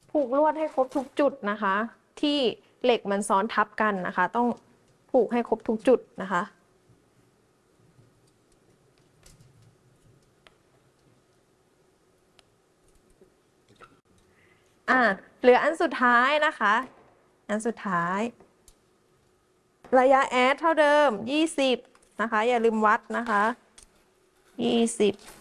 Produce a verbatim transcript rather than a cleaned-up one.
ผูกลวดให้ครบทุกจุดนะคะ ที่เหล็กมันซ้อนทับกันนะคะ ต้องผูกให้ครบทุกจุดนะคะอ่ะเหลืออันสุดท้ายนะคะ อันสุดท้าย ระยะแอดเท่าเดิมยี่สิบนะคะอย่าลืมวัดนะคะยี่สิบ